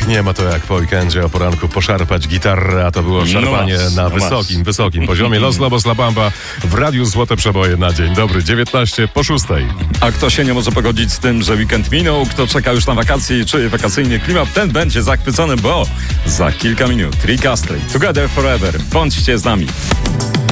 nie ma to jak po weekendzie o poranku poszarpać gitarę, a to było szarpanie na wysokim poziomie. Los Lobos La Bamba w Radiu Złote Przeboje na dzień dobry, 19 po 6. A kto się nie może pogodzić z tym, że weekend minął, kto czeka już na wakacje i czuje wakacyjny klimat, ten będzie zachwycony, bo za kilka minut Rick Astley, Together Forever. Bądźcie z nami.